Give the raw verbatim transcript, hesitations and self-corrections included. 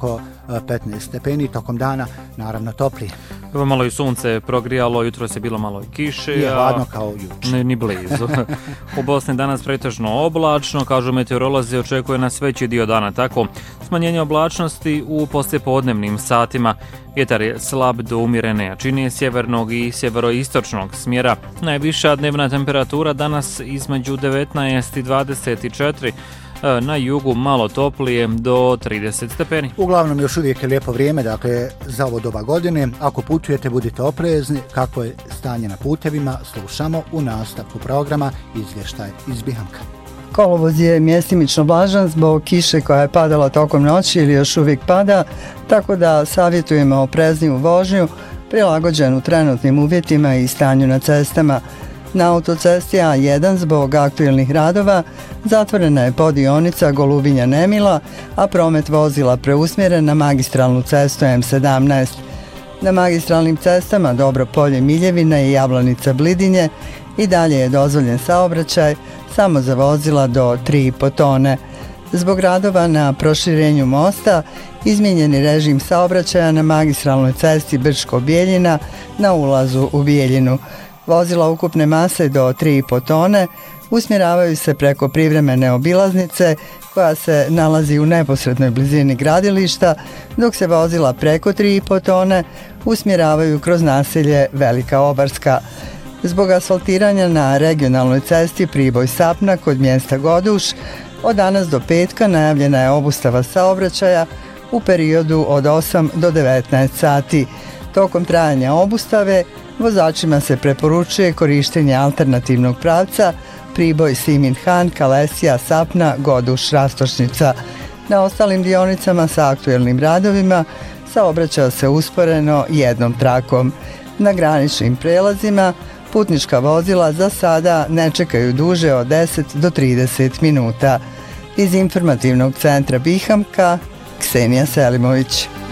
oko petnaest stepeni, tokom dana naravno toplije. Evo malo i sunce progrijalo, jutro se bilo malo i kiše. Je hladno kao juče. Ne, ni blizu. U Bosni danas pretežno oblačno, kažu meteorolozi, očekuje nas veći dio dana. Tako, smanjenje oblačnosti u poslijepodnevnim satima. Vjetar je slab do umjerene jačine sjevernog i sjeveroistočnog smjera. Najviša dnevna temperatura danas između devetnaest i dvadeset četiri, na jugu malo toplije do trideset stepeni. Uglavnom još uvijek je lijepo vrijeme, dakle za ovo doba godine. Ako putujete, budite oprezni. Kako je stanje na putevima, slušamo u nastavku programa izvještaj iz Bihamka. Kolovoz je mjestimično vlažan zbog kiše koja je padala tokom noći ili još uvijek pada, tako da savjetujemo oprezniju vožnju, prilagođenu trenutnim uvjetima i stanju na cestama. Na autocesti A jedan zbog aktuelnih radova zatvorena je podionica Golubinja-Nemila, a promet vozila preusmjeren na magistralnu cestu M sedamnaest. Na magistralnim cestama Dobro Polje-Miljevina i Jablanica-Blidinje i dalje je dozvoljen saobraćaj samo za vozila do tri i po tone. Zbog radova na proširenju mosta izmijenjeni režim saobraćaja na magistralnoj cesti Brčko-Bijeljina na ulazu u Bijeljinu. Vozila ukupne mase do tri i po tone usmjeravaju se preko privremene obilaznice koja se nalazi u neposrednoj blizini gradilišta, dok se vozila preko tri i po tone usmjeravaju kroz naselje Velika Obarska. Zbog asfaltiranja na regionalnoj cesti Priboj-Sapna kod mjesta Goduš, od danas do petka najavljena je obustava saobraćaja u periodu od osam do devetnaest sati. Tokom trajanja obustave vozačima se preporučuje korištenje alternativnog pravca Priboj-Simin-Han, Kalesija-Sapna, Goduš-Rastošnica. Na ostalim dionicama sa aktuelnim radovima saobraća se usporeno jednom trakom. Na graničnim prelazima putnička vozila za sada ne čekaju duže od deset do trideset minuta. Iz informativnog centra Bihamka, Ksenija Selimović.